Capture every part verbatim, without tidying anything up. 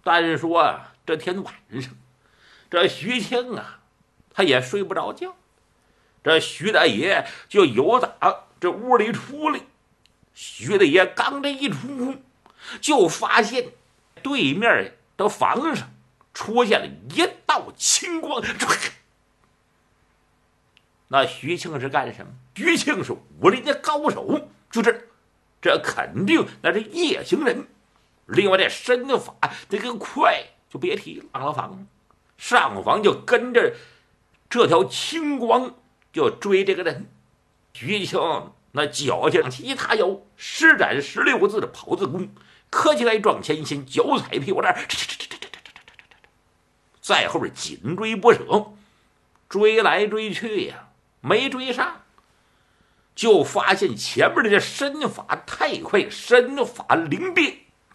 但是说啊，这天晚上，这徐庆啊，他也睡不着觉。这徐大爷就由打这屋里出来，徐大爷刚这一出屋，就发现对面的房上出现了一道青光。那徐庆是干什么？徐庆是武林的高手，就这，这肯定那是夜行人。另外这身法这个快就别提了，上了房，上房就跟着这条青光就追这个人。徐庆那脚下踢踏腰，施展十六字的跑字功，磕起来撞前心，脚踩屁股蛋，在后边紧追不舍，追来追去呀、啊，没追上，就发现前面的这身法太快，身法灵便。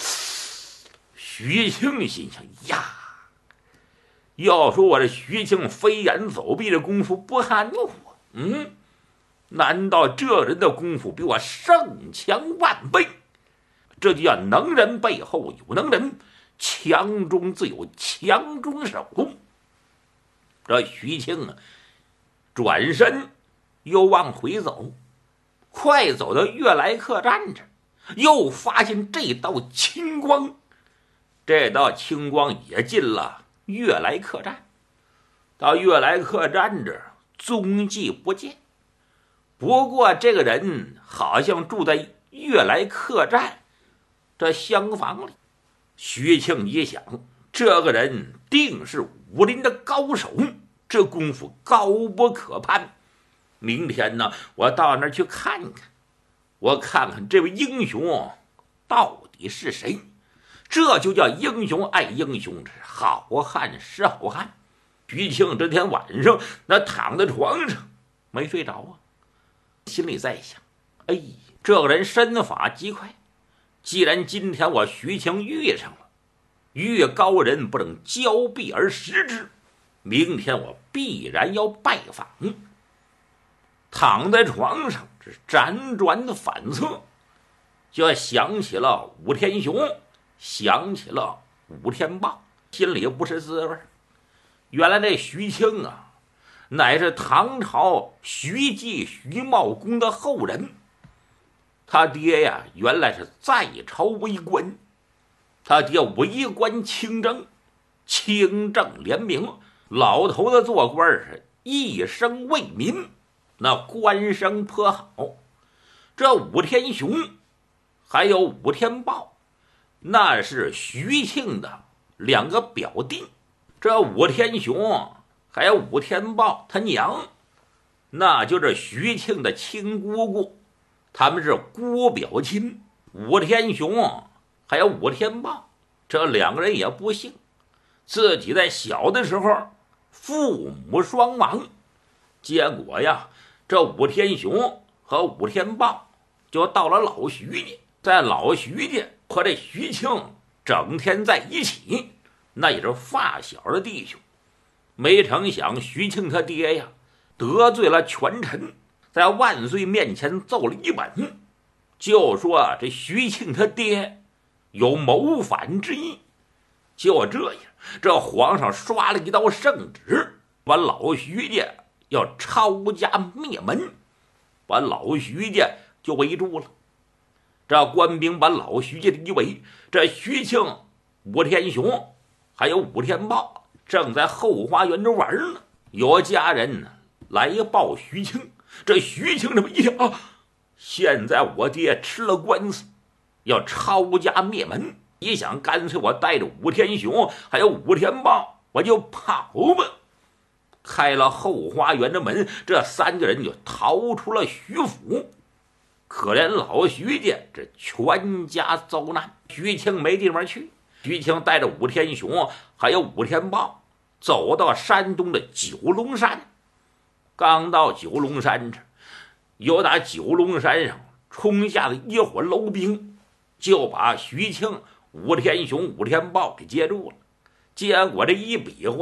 徐庆心想呀，要说我这徐庆飞檐走壁的功夫不含糊，嗯，难道这人的功夫比我胜强万倍？这就叫能人背后有能人，强中自有强中手。这徐庆啊，转身又往回走，快走到悦来客栈这，又发现这道青光。这道青光也进了悦来客栈，到悦来客栈这儿踪迹不见。不过这个人好像住在悦来客栈这厢房里。徐庆一想，这个人定是武林的高手，这功夫高不可攀。明天呢，我到那儿去看看，我看看这位英雄到底是谁。这就叫英雄爱英雄，好汉是好汉。徐庆这天晚上那躺在床上没睡着啊，心里在想，哎，这个人身法极快，既然今天我徐庆遇上了，遇高人不能交臂而食之，明天我必然要拜访。躺在床上这辗转的反侧，就想起了武天雄，想起了武天豹，心里不是滋味。原来这徐庆啊，乃是唐朝徐继徐茂公的后人。他爹呀，原来是在朝为官，他爹为官清正，清正廉明，老头子做官是一生为民，那官声颇好。这武天雄还有武天豹，那是徐庆的两个表弟。这武天雄还有武天豹他娘，那就是徐庆的亲姑姑，他们是姑表亲。武天雄还有武天豹这两个人也不幸，自己在小的时候父母双亡，结果呀，这武天雄和武天豹就到了老徐家，在老徐家和这徐庆整天在一起，那也是发小的弟兄。没成想徐庆他爹呀得罪了权臣，在万岁面前奏了一本，就说这徐庆他爹有谋反之意。就这样，这皇上刷了一道圣旨，把老徐家要抄家灭门，把老徐家就围住了。这官兵把老徐家一围，这徐庆、武天雄还有武天豹正在后花园中玩呢。有家人呢来报徐庆，这徐庆这么一想啊，现在我爹吃了官司，要抄家灭门，一想干脆我带着武天雄还有武天豹我就跑吧。开了后花园的门，这三个人就逃出了徐府。可怜老徐家这全家遭难，徐庆没地方去。徐庆带着武天雄还有武天豹走到山东的九龙山。刚到九龙山这，有打九龙山上冲下的一伙楼兵，就把徐庆、武天雄、武天豹给接住了。结果这一比划，